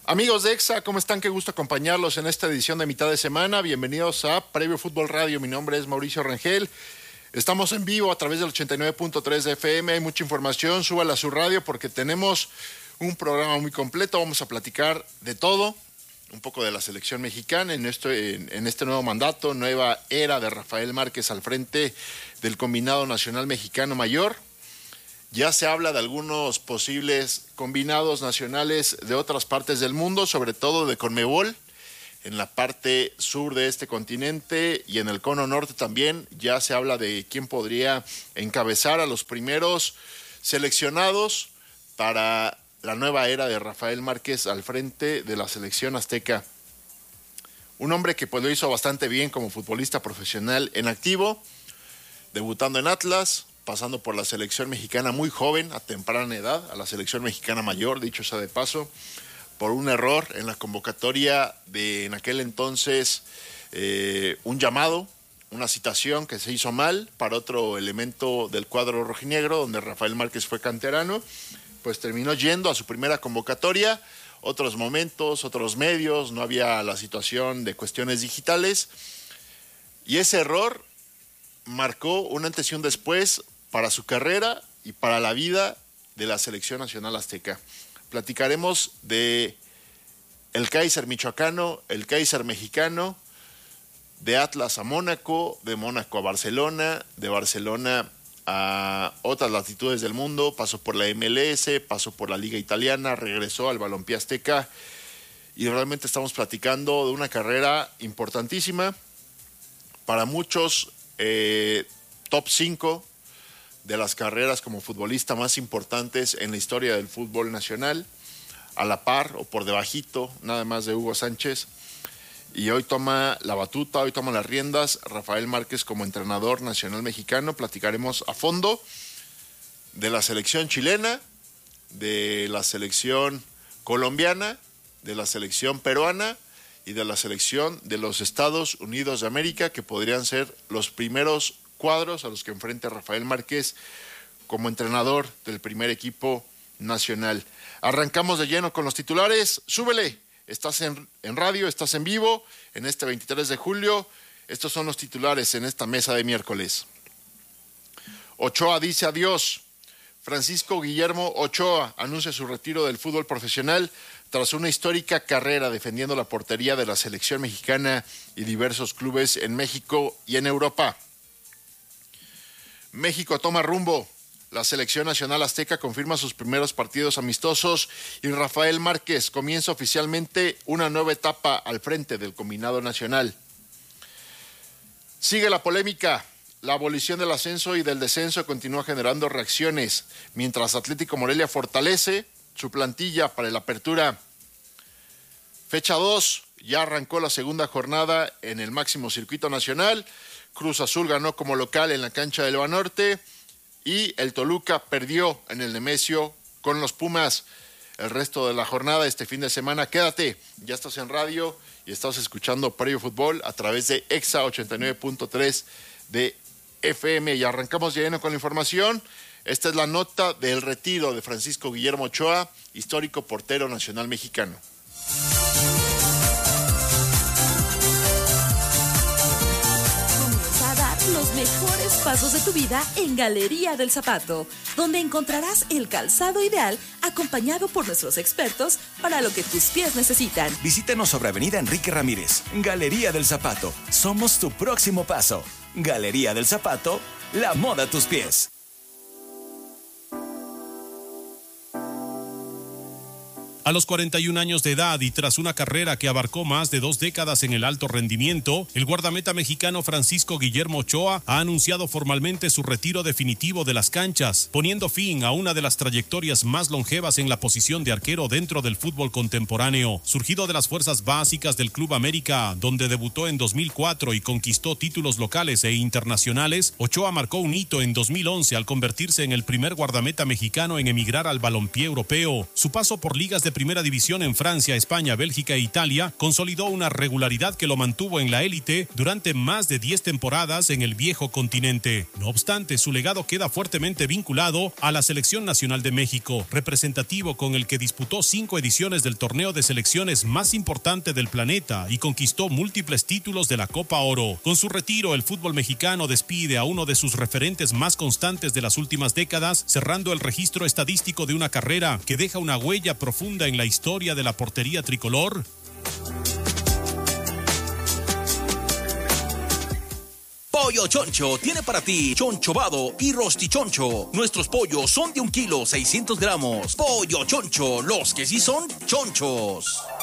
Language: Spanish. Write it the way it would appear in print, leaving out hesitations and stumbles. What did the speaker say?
Amigos de EXA, ¿cómo están? Qué gusto acompañarlos en esta edición de mitad de semana. Bienvenidos a Previo Fútbol Radio. Mi nombre es Mauricio Rangel. Estamos en vivo a través del 89.3 de FM. Hay mucha información, súbala a su radio porque tenemos un programa muy completo. Vamos a platicar de todo, un poco de la selección mexicana en este nuevo mandato, nueva era de Rafael Márquez al frente del Combinado Nacional Mexicano Mayor. Ya se habla de algunos posibles combinados nacionales de otras partes del mundo, sobre todo de CONMEBOL, en la parte sur de este continente y en el cono norte también. Ya se habla de quién podría encabezar a los primeros seleccionados para la nueva era de Rafael Márquez al frente de la selección azteca. Un hombre que pues lo hizo bastante bien como futbolista profesional en activo, debutando en Atlas, pasando por la selección mexicana muy joven, a temprana edad, a la selección mexicana mayor, dicho sea de paso, por un error en la convocatoria de en aquel entonces, un llamado, una citación que se hizo mal para otro elemento del cuadro rojinegro, donde Rafael Márquez fue canterano, pues terminó yendo a su primera convocatoria. Otros momentos, otros medios, no había la situación de cuestiones digitales, y ese error marcó un antes y un después para su carrera y para la vida de la selección nacional azteca. Platicaremos de el Kaiser michoacano, el Kaiser mexicano, de Atlas a Mónaco, de Mónaco a Barcelona, de Barcelona a otras latitudes del mundo, pasó por la MLS, pasó por la Liga Italiana, regresó al balompié azteca, y realmente estamos platicando de una carrera importantísima para muchos, top 5 de las carreras como futbolista más importantes en la historia del fútbol nacional, a la par o por debajito nada más de Hugo Sánchez. Y hoy toma la batuta, hoy toma las riendas Rafael Márquez como entrenador nacional mexicano. Platicaremos a fondo de la selección chilena, de la selección colombiana, de la selección peruana y de la selección de los Estados Unidos de América, que podrían ser los primeros cuadros a los que enfrenta Rafael Márquez como entrenador del primer equipo nacional. Arrancamos de lleno con los titulares. Súbele, estás en radio, estás en vivo en este 23 de julio. Estos son los titulares en esta mesa de miércoles. Ochoa dice adiós. Francisco Guillermo Ochoa anuncia su retiro del fútbol profesional tras una histórica carrera defendiendo la portería de la selección mexicana y diversos clubes en México y en Europa. México toma rumbo. La selección nacional azteca confirma sus primeros partidos amistosos y Rafael Márquez comienza oficialmente una nueva etapa al frente del combinado nacional. Sigue la polémica. La abolición del ascenso y del descenso continúa generando reacciones, mientras Atlético Morelia fortalece su plantilla para la apertura. Fecha 2, ya arrancó la segunda jornada en el máximo circuito nacional. Cruz Azul ganó como local en la cancha del Banorte y el Toluca perdió en el Nemesio con los Pumas. El resto de la jornada este fin de semana, quédate, ya estás en radio y estás escuchando Previo Fútbol a través de EXA 89.3 de FM. Y arrancamos ya lleno con la información. Esta es la nota del retiro de Francisco Guillermo Ochoa, histórico portero nacional mexicano. Los mejores pasos de tu vida en Galería del Zapato, donde encontrarás el calzado ideal acompañado por nuestros expertos para lo que tus pies necesitan. Visítanos sobre Avenida Enrique Ramírez. Galería del Zapato. Somos tu próximo paso. Galería del Zapato, la moda a tus pies. A los 41 años de edad y tras una carrera que abarcó más de 2 décadas en el alto rendimiento, el guardameta mexicano Francisco Guillermo Ochoa ha anunciado formalmente su retiro definitivo de las canchas, poniendo fin a una de las trayectorias más longevas en la posición de arquero dentro del fútbol contemporáneo. Surgido de las fuerzas básicas del Club América, donde debutó en 2004 y conquistó títulos locales e internacionales, Ochoa marcó un hito en 2011 al convertirse en el primer guardameta mexicano en emigrar al balompié europeo. Su paso por ligas de primera división en Francia, España, Bélgica e Italia, consolidó una regularidad que lo mantuvo en la élite durante más de 10 temporadas en el viejo continente. No obstante, su legado queda fuertemente vinculado a la Selección Nacional de México, representativo con el que disputó 5 ediciones del torneo de selecciones más importante del planeta y conquistó múltiples títulos de la Copa Oro. Con su retiro, el fútbol mexicano despide a uno de sus referentes más constantes de las últimas décadas, cerrando el registro estadístico de una carrera que deja una huella profunda en la historia de la portería tricolor. Pollo Choncho tiene para ti chonchobado y rostichoncho. Nuestros pollos son de 1 kilo 600 gramos. Pollo Choncho, los que sí son chonchos.